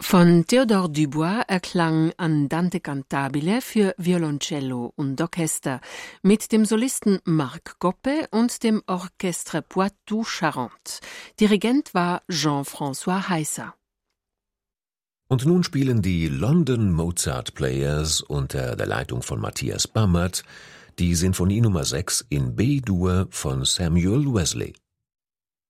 Von Théodore Dubois erklang Andante cantabile für Violoncello und Orchester mit dem Solisten Marc Goppe und dem Orchestre Poitou-Charentes. Dirigent war Jean-François Heisser. Und nun spielen die London Mozart Players unter der Leitung von Matthias Bammert die Sinfonie Nummer 6 in B-Dur von Samuel Wesley.